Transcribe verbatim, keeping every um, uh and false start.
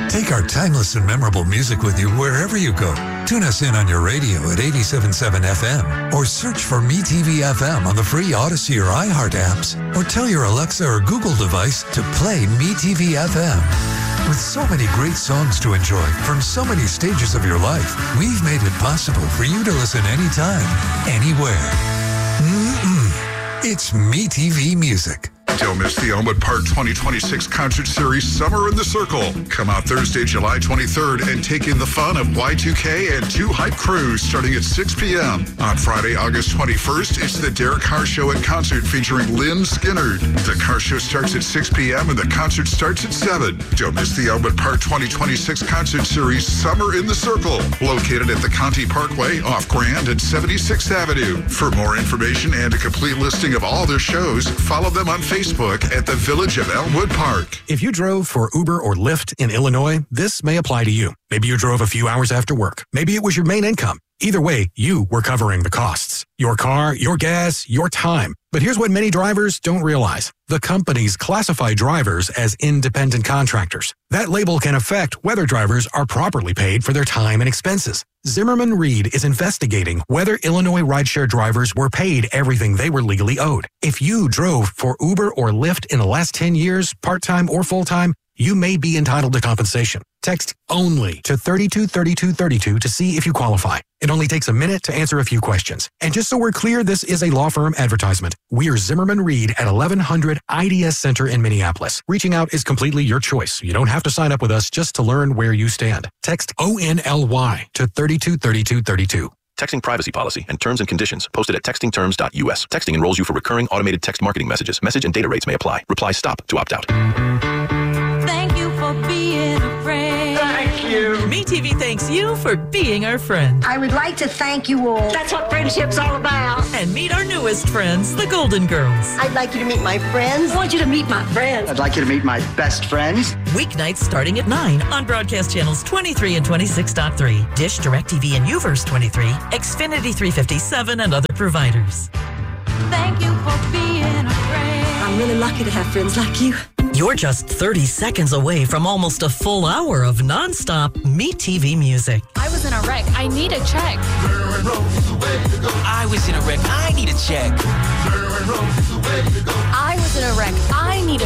Take our timeless and memorable music with you wherever you go. Tune us in on your radio at eighty-seven point seven F M or search for MeTV F M on the free Odyssey or iHeart apps, or tell your Alexa or Google device to play MeTV F M. With so many great songs to enjoy from so many stages of your life, we've made it possible for you to listen anytime, anywhere. Mm-mm. It's MeTV Music. Don't miss the Elmwood Park twenty twenty-six concert series Summer in the Circle. Come out Thursday, July twenty-third and take in the fun of Y two K and two Hype Crews starting at six p.m. On Friday, August twenty-first, it's the Derek Carr Show at concert featuring Lynn Skinner. The car show starts at six p.m. and the concert starts at seven. Don't miss the Elmwood Park twenty twenty-six concert series Summer in the Circle, located at the Conti Parkway off Grand and seventy-sixth Avenue. For more information and a complete listing of all their shows, follow them on Facebook at the Village of Elmwood Park. If you drove for Uber or Lyft in Illinois, this may apply to you. Maybe you drove a few hours after work. Maybe it was your main income. Either way, you were covering the costs. Your car, your gas, your time. But here's what many drivers don't realize. The companies classify drivers as independent contractors. That label can affect whether drivers are properly paid for their time and expenses. Zimmerman Reed is investigating whether Illinois rideshare drivers were paid everything they were legally owed. If you drove for Uber or Lyft in the last ten years, part-time or full-time, you may be entitled to compensation. Text ONLY to thirty-two thirty-two thirty-two to see if you qualify. It only takes a minute to answer a few questions. And just so we're clear, this is a law firm advertisement. We are Zimmerman Reed at eleven hundred I D S Center in Minneapolis. Reaching out is completely your choice. You don't have to sign up with us just to learn where you stand. Text O N L Y to thirty-two thirty-two thirty-two. Texting privacy policy and terms and conditions posted at texting terms dot U S. Texting enrolls you for recurring automated text marketing messages. Message and data rates may apply. Reply STOP to opt out. Thank you for being a friend. Thank you. MeTV thanks you for being our friend. I would like to thank you all. That's what friendship's all about. And meet our newest friends, the Golden Girls. I'd like you to meet my friends. I want you to meet my friends. I'd like you to meet my best friends. Weeknights starting at nine on broadcast channels twenty-three and twenty-six point three, Dish, DirecTV, and UVerse twenty-three, Xfinity three fifty-seven, and other providers. Thank you for being a friend. I'm really lucky to have friends like you. You're just thirty seconds away from almost a full hour of nonstop MeTV music. I was in a wreck. I need a check. I was in a wreck. I need a check. I was in a wreck. I need a